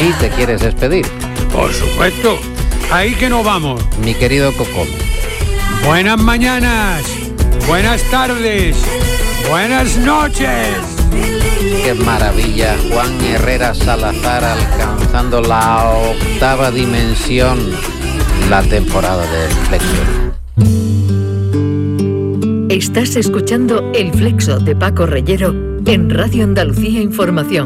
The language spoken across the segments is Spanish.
sí te quieres despedir. Por supuesto. Ahí que nos vamos. Mi querido Cocom. Buenas mañanas, buenas tardes, buenas noches. Qué maravilla, Juan Herrera Salazar alcanzando la 8ª dimensión, la temporada del Flexo. Estás escuchando El Flexo de Paco Reyero en Radio Andalucía Información.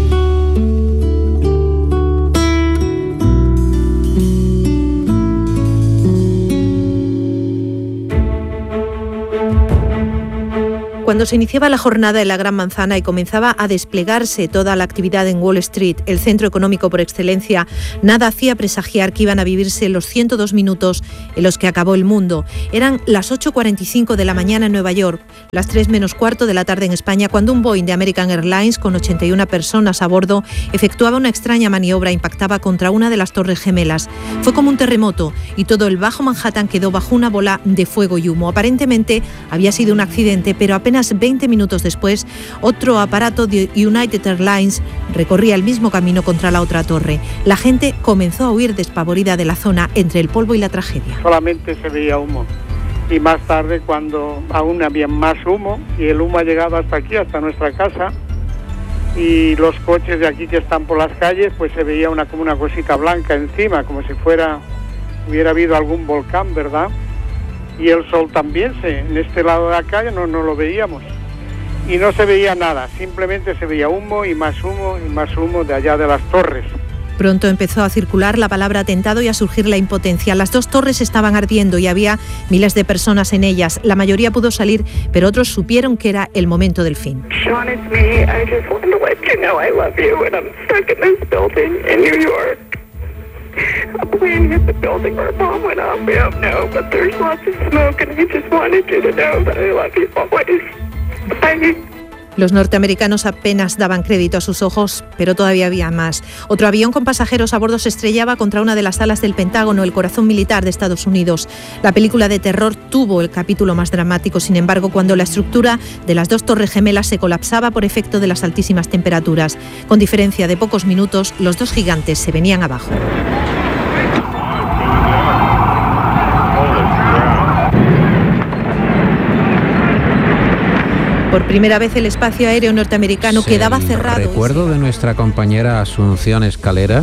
Cuando se iniciaba la jornada en la Gran Manzana y comenzaba a desplegarse toda la actividad en Wall Street, el centro económico por excelencia, nada hacía presagiar que iban a vivirse los 102 minutos en los que acabó el mundo. Eran las 8:45 de la mañana en Nueva York, las 3 menos cuarto de la tarde en España, cuando un Boeing de American Airlines con 81 personas a bordo efectuaba una extraña maniobra e impactaba contra una de las Torres Gemelas. Fue como un terremoto y todo el Bajo Manhattan quedó bajo una bola de fuego y humo. Aparentemente había sido un accidente, pero apenas 20 minutos después, otro aparato de United Airlines recorría el mismo camino contra la otra torre. La gente comenzó a huir despavorida de la zona entre el polvo y la tragedia. Solamente se veía humo. Y más tarde, cuando aún había más humo, y el humo ha llegado hasta aquí, hasta nuestra casa, y los coches de aquí que están por las calles, pues se veía como una cosita blanca encima, como si hubiera habido algún volcán, ¿verdad? Y el sol también, en este lado de la calle no lo veíamos. Y no se veía nada, simplemente se veía humo y más humo y más humo de allá de las torres. Pronto empezó a circular la palabra atentado y a surgir la impotencia. Las 2 torres estaban ardiendo y había miles de personas en ellas. La mayoría pudo salir, pero otros supieron que era el momento del fin. Sean, it's me. I just wanted to let you know I love you and I'm stuck in this building in New York. A plane hit the building or a bomb went off, we don't know, but there's lots of smoke and I just wanted you to know that I love you always. Bye. Los norteamericanos apenas daban crédito a sus ojos, pero todavía había más. Otro avión con pasajeros a bordo se estrellaba contra una de las alas del Pentágono, el corazón militar de Estados Unidos. La película de terror tuvo el capítulo más dramático, sin embargo, cuando la estructura de las 2 torres gemelas se colapsaba por efecto de las altísimas temperaturas. Con diferencia de pocos minutos, los 2 gigantes se venían abajo. Por primera vez el espacio aéreo norteamericano quedaba cerrado. Recuerdo de nuestra compañera Asunción Escalera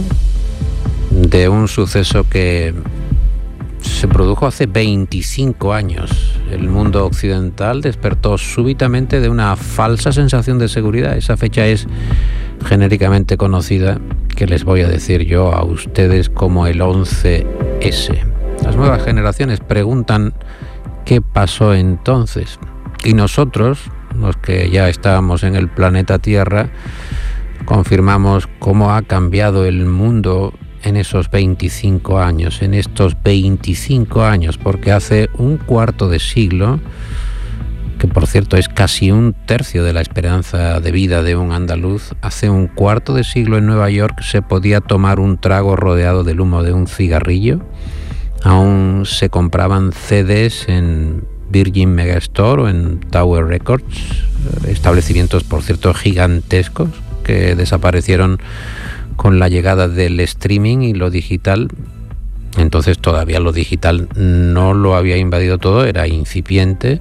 de un suceso que se produjo hace 25 años. El mundo occidental despertó súbitamente de una falsa sensación de seguridad. Esa fecha es genéricamente conocida, que les voy a decir yo a ustedes como el 11S. Las nuevas generaciones preguntan qué pasó entonces. Y nosotros, los que ya estábamos en el planeta Tierra, confirmamos cómo ha cambiado el mundo en esos 25 años, en estos 25 años, porque hace un cuarto de siglo, que por cierto es casi un tercio de la esperanza de vida de un andaluz, hace un cuarto de siglo en Nueva York se podía tomar un trago rodeado del humo de un cigarrillo, aún se compraban CDs en Virgin Megastore o en Tower Records, establecimientos por cierto gigantescos que desaparecieron con la llegada del streaming y lo digital. Entonces todavía lo digital no lo había invadido todo, era incipiente,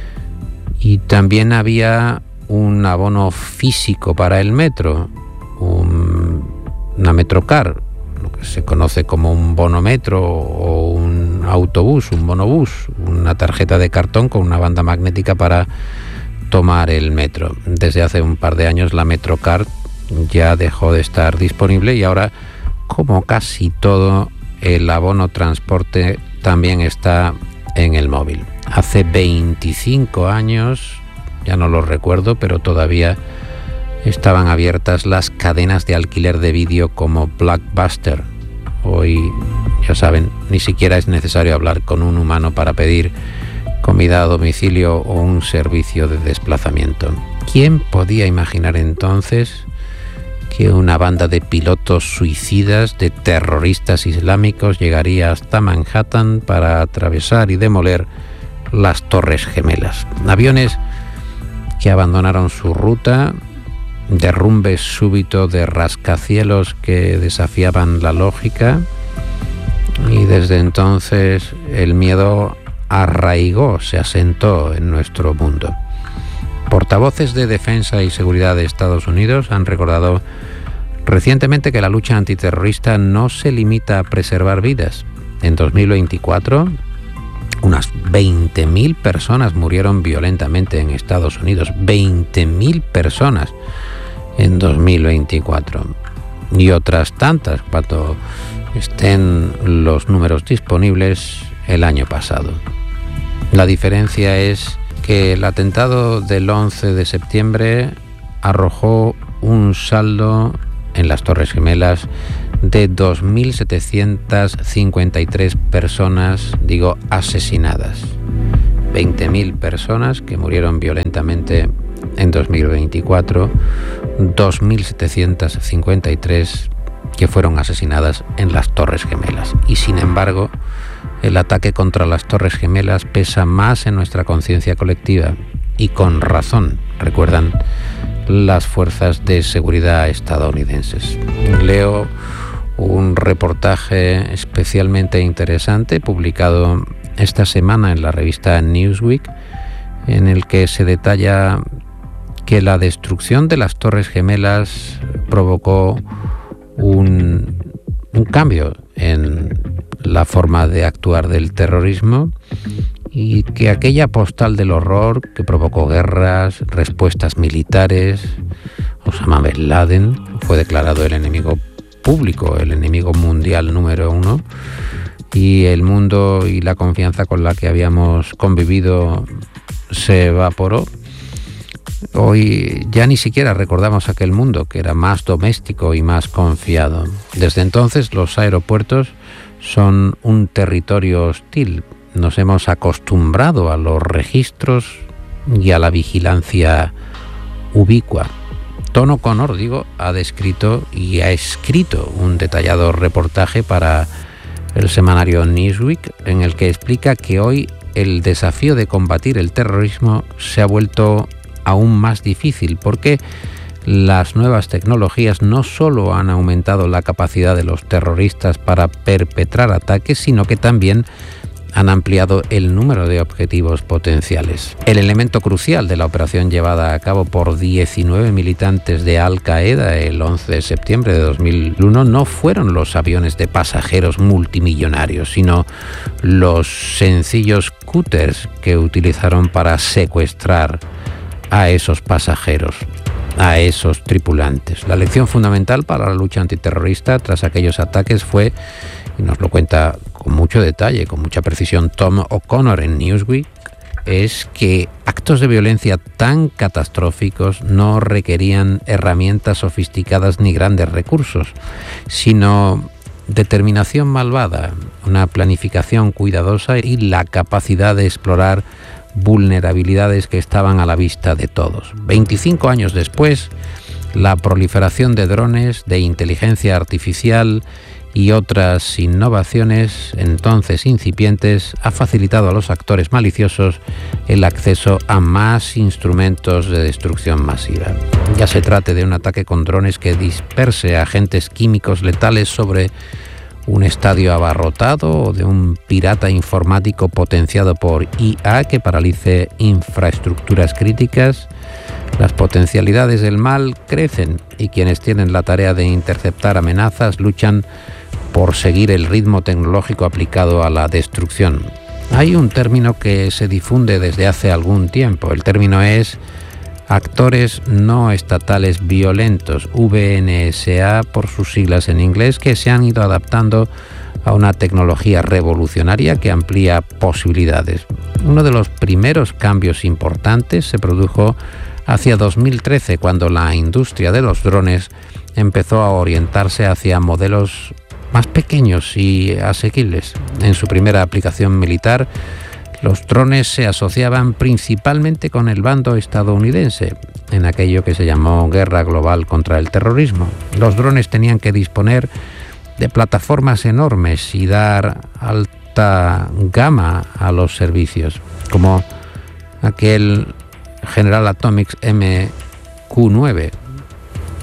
y también había un abono físico para el metro, una Metrocar, lo que se conoce como un bonometro o un autobús, un bonobús, una tarjeta de cartón con una banda magnética para tomar el metro. Desde hace un par de años la Metrocar ya dejó de estar disponible y ahora, como casi todo, el abono transporte también está en el móvil. Hace 25 años, ya no lo recuerdo, pero todavía estaban abiertas las cadenas de alquiler de vídeo como Blockbuster. Hoy, ya saben, ni siquiera es necesario hablar con un humano para pedir comida a domicilio o un servicio de desplazamiento. ¿Quién podía imaginar entonces que una banda de pilotos suicidas, de terroristas islámicos, llegaría hasta Manhattan para atravesar y demoler las Torres Gemelas? Aviones que abandonaron su ruta derrumbe súbito de rascacielos que desafiaban la lógica, y desde entonces el miedo arraigó, se asentó en nuestro mundo. Portavoces de Defensa y Seguridad de Estados Unidos han recordado recientemente que la lucha antiterrorista no se limita a preservar vidas. En 2024, unas 20.000 personas murieron violentamente en Estados Unidos. 20.000 personas en 2024. Y otras tantas cuando estén los números disponibles el año pasado. La diferencia es que el atentado del 11 de septiembre arrojó un saldo en las Torres Gemelas de 2.753 personas, asesinadas. 20.000 personas que murieron violentamente en 2024, 2.753 que fueron asesinadas en las Torres Gemelas. Y sin embargo, el ataque contra las Torres Gemelas pesa más en nuestra conciencia colectiva, y con razón, recuerdan las fuerzas de seguridad estadounidenses. Leo un reportaje especialmente interesante publicado esta semana en la revista Newsweek, en el que se detalla que la destrucción de las Torres Gemelas provocó un cambio en la forma de actuar del terrorismo, y que aquella postal del horror que provocó guerras, respuestas militares, Osama Bin Laden fue declarado el enemigo público, el enemigo mundial número 1, y el mundo y la confianza con la que habíamos convivido se evaporó. Hoy ya ni siquiera recordamos aquel mundo que era más doméstico y más confiado. Desde entonces los aeropuertos son un territorio hostil. Nos hemos acostumbrado a los registros y a la vigilancia ubicua. Tom O'Connor, ha descrito y ha escrito un detallado reportaje para el semanario Newsweek, en el que explica que hoy el desafío de combatir el terrorismo se ha vuelto aún más difícil, porque las nuevas tecnologías no solo han aumentado la capacidad de los terroristas para perpetrar ataques, sino que también han ampliado el número de objetivos potenciales. El elemento crucial de la operación llevada a cabo por 19 militantes de Al Qaeda el 11 de septiembre de 2001 no fueron los aviones de pasajeros multimillonarios, sino los sencillos cúters que utilizaron para secuestrar a esos pasajeros, a esos tripulantes. La lección fundamental para la lucha antiterrorista tras aquellos ataques fue, y nos lo cuenta con mucho detalle, con mucha precisión Tom O'Connor en Newsweek, es que actos de violencia tan catastróficos no requerían herramientas sofisticadas ni grandes recursos, sino determinación malvada, una planificación cuidadosa y la capacidad de explorar vulnerabilidades que estaban a la vista de todos. 25 años después, la proliferación de drones, de inteligencia artificial y otras innovaciones entonces incipientes ha facilitado a los actores maliciosos el acceso a más instrumentos de destrucción masiva. Ya se trate de un ataque con drones que disperse agentes químicos letales sobre un estadio abarrotado, o de un pirata informático potenciado por IA que paralice infraestructuras críticas, las potencialidades del mal crecen, y quienes tienen la tarea de interceptar amenazas luchan por seguir el ritmo tecnológico aplicado a la destrucción. Hay un término que se difunde desde hace algún tiempo. El término es actores no estatales violentos, VNSA por sus siglas en inglés, que se han ido adaptando a una tecnología revolucionaria que amplía posibilidades. Uno de los primeros cambios importantes se produjo hacia 2013, cuando la industria de los drones empezó a orientarse hacia modelos más pequeños y asequibles. En su primera aplicación militar, los drones se asociaban principalmente con el bando estadounidense, en aquello que se llamó Guerra Global contra el Terrorismo. Los drones tenían que disponer de plataformas enormes y dar alta gama a los servicios, como aquel General Atomics MQ-9,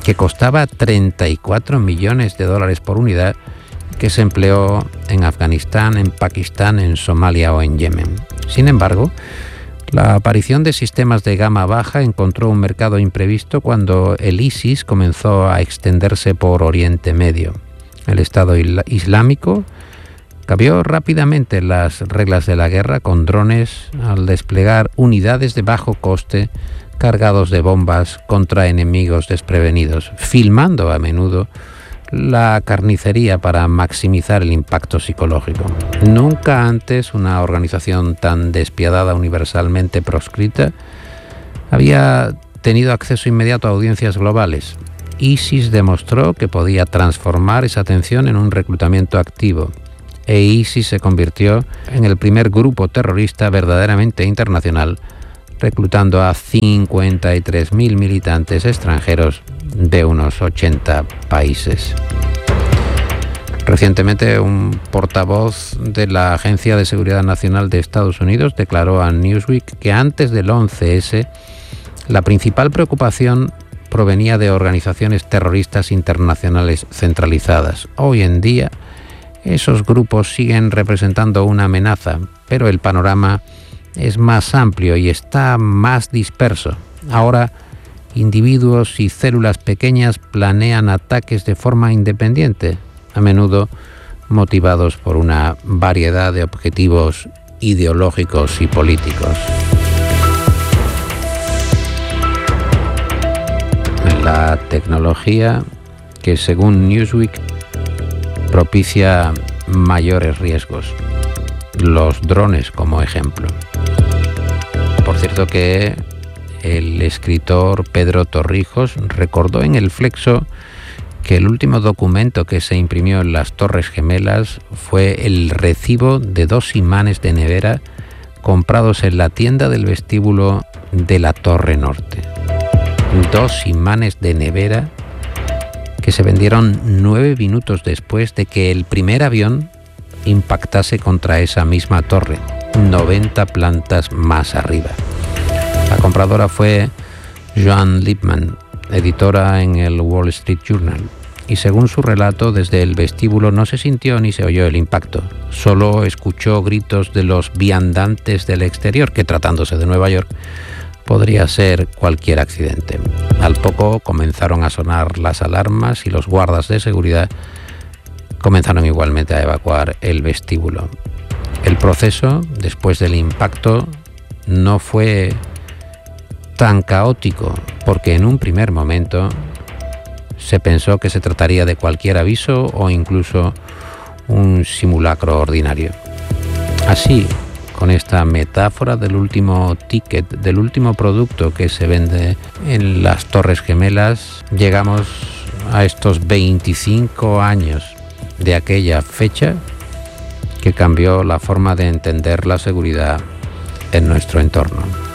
que costaba 34 millones de dólares por unidad, que se empleó en Afganistán, en Pakistán, en Somalia o en Yemen. Sin embargo, la aparición de sistemas de gama baja encontró un mercado imprevisto cuando el ISIS comenzó a extenderse por Oriente Medio. El Estado Islámico cambió rápidamente las reglas de la guerra con drones al desplegar unidades de bajo coste cargados de bombas contra enemigos desprevenidos, filmando a menudo la carnicería para maximizar el impacto psicológico. Nunca antes una organización tan despiadada, universalmente proscrita, había tenido acceso inmediato a audiencias globales. ISIS demostró que podía transformar esa tensión en un reclutamiento activo, e ISIS se convirtió en el primer grupo terrorista verdaderamente internacional, reclutando a 53.000 militantes extranjeros de unos 80 países. Recientemente, un portavoz de la Agencia de Seguridad Nacional de Estados Unidos declaró a Newsweek que antes del 11S, la principal preocupación provenía de organizaciones terroristas internacionales centralizadas. Hoy en día, esos grupos siguen representando una amenaza, pero el panorama es más amplio y está más disperso. Ahora, individuos y células pequeñas planean ataques de forma independiente, a menudo motivados por una variedad de objetivos ideológicos y políticos. La tecnología que, según Newsweek, propicia mayores riesgos. Los drones como ejemplo. Por cierto que el escritor Pedro Torrijos recordó en El Flexo que el último documento que se imprimió en las Torres Gemelas fue el recibo de 2 imanes de nevera comprados en la tienda del vestíbulo de la Torre Norte. 2 imanes de nevera que se vendieron 9 minutos después de que el primer avión impactase contra esa misma torre, 90 plantas más arriba. La compradora fue Joan Lippman, editora en el Wall Street Journal, y según su relato, desde el vestíbulo no se sintió ni se oyó el impacto, solo escuchó gritos de los viandantes del exterior, que tratándose de Nueva York, podría ser cualquier accidente. Al poco comenzaron a sonar las alarmas y los guardas de seguridad comenzaron igualmente a evacuar el vestíbulo. El proceso, después del impacto, no fue tan caótico, porque en un primer momento se pensó que se trataría de cualquier aviso o incluso un simulacro ordinario. Así, con esta metáfora del último ticket, del último producto que se vende en las Torres Gemelas, llegamos a estos 25 años de aquella fecha que cambió la forma de entender la seguridad en nuestro entorno.